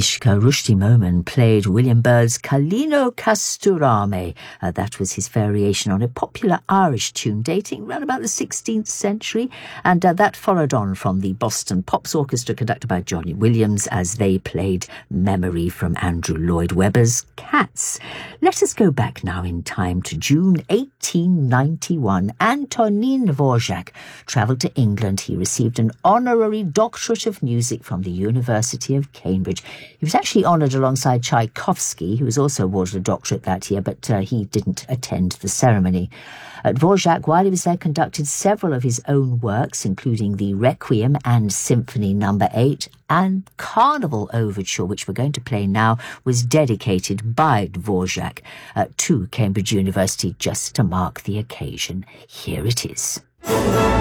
Agnieszka Rushdie-Moman played William Byrd's Kalino Kasturame. That was his variation on a popular Irish tune dating around about the 16th century, and that followed on from the Boston Pops Orchestra conducted by Johnny Williams as they played Memory from Andrew Lloyd Webber's Cats. Let us go back now in time to June 1891. Antonin Dvorak travelled to England. He received an honorary doctorate of music from the University of Cambridge. He was actually honoured alongside Tchaikovsky, who was also awarded a doctorate that year, but he didn't attend the ceremony. Dvorak, while he was there, conducted several of his own works, including the Requiem and Symphony No. 8, and Carnival Overture, which we're going to play now, was dedicated by Dvorak to Cambridge University just to mark the occasion. Here it is.